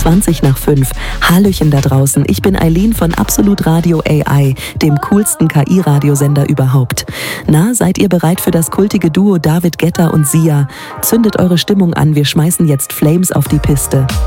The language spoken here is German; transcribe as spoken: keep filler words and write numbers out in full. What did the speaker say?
zwanzig nach fünf. Hallöchen da draußen, ich bin Eileen von Absolut Radio A I, dem coolsten K I-Radiosender überhaupt. Na, seid ihr bereit für das kultige Duo David Guetta und Sia? Zündet eure Stimmung an, wir schmeißen jetzt Flames auf die Piste.